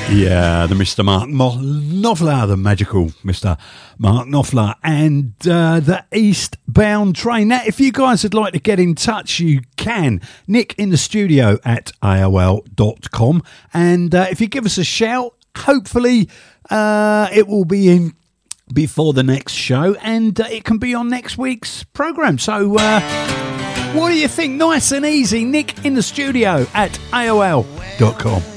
Yeah, the Mr. Mark Knopfler, the magical Mr. Mark Knopfler, and the Eastbound Train. Now, if you guys would like to get in touch, you can. Nick in the studio at AOL.com. And if you give us a shout, hopefully it will be in before the next show, and it can be on next week's programme. So, what do you think? Nice and easy. Nick in the studio at AOL.com.